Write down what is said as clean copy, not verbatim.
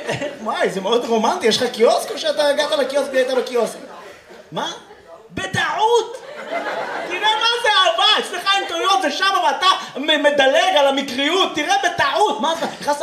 וואי, זה מאוד רומנטי, יש לך קיוסק או שאתה הגעת לקיוסק והיית בקיוסק? מה? בטעות! תראה מה זה אהבה, אצלך אינטריון זה שם ואתה מדלג על המקריות, תראה בטעות, מה זה?